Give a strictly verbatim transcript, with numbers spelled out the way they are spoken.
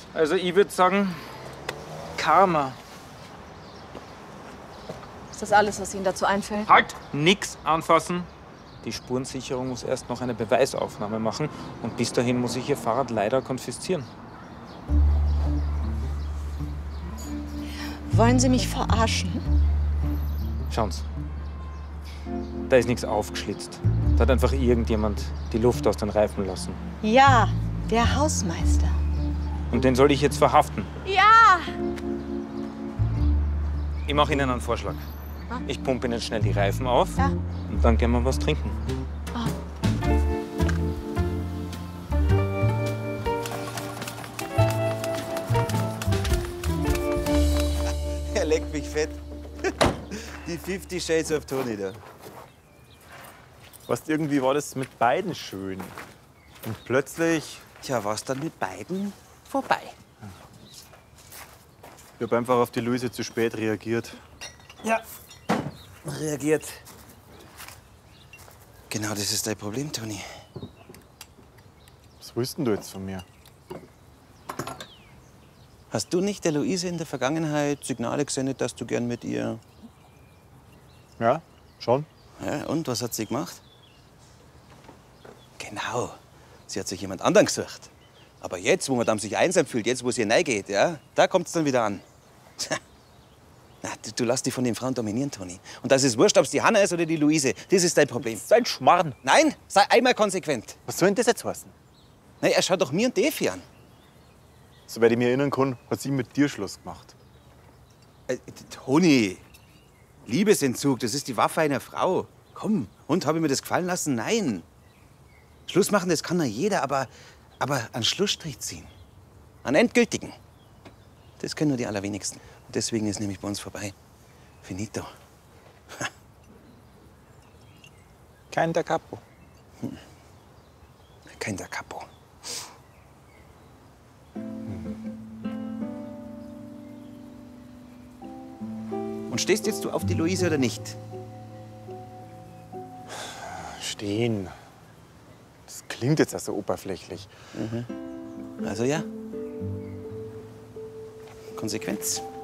Also ich würde sagen, Karma. Ist das alles, was Ihnen dazu einfällt? Halt! Nix anfassen. Die Spurensicherung muss erst noch eine Beweisaufnahme machen. Und bis dahin muss ich Ihr Fahrrad leider konfiszieren. Wollen Sie mich verarschen? Schauen Sie. Da ist nichts aufgeschlitzt. Da hat einfach irgendjemand die Luft aus den Reifen lassen. Ja, der Hausmeister. Und den soll ich jetzt verhaften. Ja! Ich mache Ihnen einen Vorschlag. Ich pumpe Ihnen schnell die Reifen auf Ja. und dann gehen wir was trinken. Oh. Er leckt mich fett. Die Fifty Shades of Tony da. Was irgendwie war das mit beiden schön. Und plötzlich. Tja, war's dann mit beiden vorbei. Ich habe einfach auf die Luise zu spät reagiert. Ja. Reagiert. Genau, das ist dein Problem, Toni. Was willst denn du jetzt von mir? Hast du nicht der Luise in der Vergangenheit Signale gesendet, dass du gern mit ihr... Ja, schon. Ja, und was hat sie gemacht? Genau. Sie hat sich jemand anderen gesucht. Aber jetzt, wo man sich einsam fühlt, jetzt, wo es ihr neigeht, ja, da kommt es dann wieder an. Na, du, du lass dich von den Frauen dominieren, Toni. Und das ist wurscht, ob es die Hanna ist oder die Luise. Das ist dein Problem. Das ist ein Schmarrn. Nein, sei einmal konsequent. Was soll denn das jetzt heißen? Nein, er schaut doch mir und Defi an. Soweit ich mich erinnern kann, hat sie mit dir Schluss gemacht. Äh, Toni, Liebesentzug, das ist die Waffe einer Frau. Komm, und habe ich mir das gefallen lassen? Nein. Schluss machen, das kann ja jeder, aber, aber einen Schlussstrich ziehen. Einen endgültigen. Das können nur die allerwenigsten. Und deswegen ist nämlich bei uns vorbei. Finito. Kein Da Capo. Hm. Kein Da Capo. Und stehst jetzt du auf die Luise oder nicht? Stehen. Das klingt jetzt also oberflächlich. Mhm. Also ja. Konsequenz.